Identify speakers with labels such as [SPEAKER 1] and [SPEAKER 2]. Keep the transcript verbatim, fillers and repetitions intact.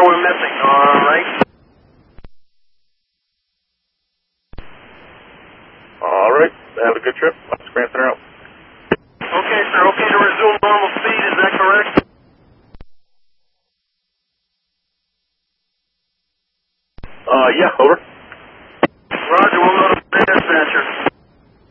[SPEAKER 1] we're missing. All right.
[SPEAKER 2] All right. Have a good trip. Let's Cranston out.
[SPEAKER 1] Okay, sir. Okay to resume normal speed. Is that correct?
[SPEAKER 2] Uh, yeah, over.